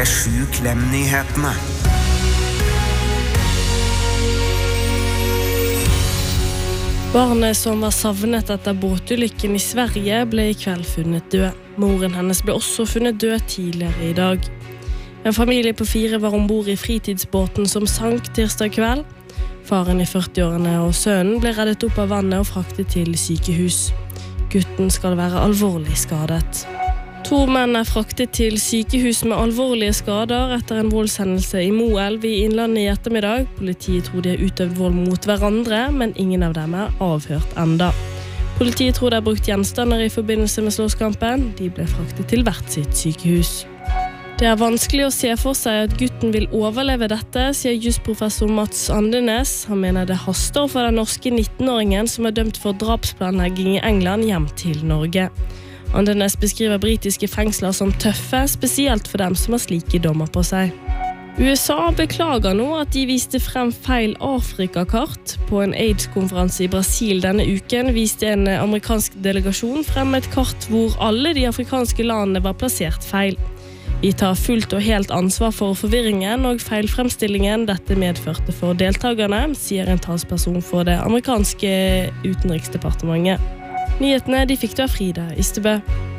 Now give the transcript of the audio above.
7 Klem-nyhetene. Barnet som var savnet etter båtulykken i Sverige ble i kveld funnet død. Moren hennes ble også funnet død tidligere i dag. En familie på 4 var ombord i fritidsbåten som sank tirsdag kveld. Faren i 40-årene og sønnen ble reddet opp av vannet og fraktet til sykehus. Gutten skal være alvorlig skadet. 2 menn fraktet til sykehus med alvorlige skader etter en voldshendelse i Moelv i Innlandet i ettermiddag. Politiet tror de har utøvd vold mot hverandre, men ingen av dem avhørt enda. Politiet tror de har brukt gjenstander i forbindelse med slåsskampen. De ble fraktet til hvert sitt sykehus. Det vanskelig å se for seg at gutten vil overleve dette, sier jusprofessor Mats Andenes. Han mener det haster for den norske 19-åringen som dømt for drapsplanlegging i England hjem til Norge. Andenes beskriver britiske fengsler som tøffe, spesielt for dem som har slike dommer på seg. USA beklager nå at de viste frem feil Afrikakart. På en AIDS-konferanse i Brasil denne uken viste en amerikansk delegasjon frem et kart hvor alle de afrikanske landene var plassert feil. Vi tar fullt og helt ansvar for forvirringen og feilfremstillingen dette medførte for deltagerne, sier en talsperson for det amerikanske utenriksdepartementet. Nyhetene de fikk du av Frida Ystebø.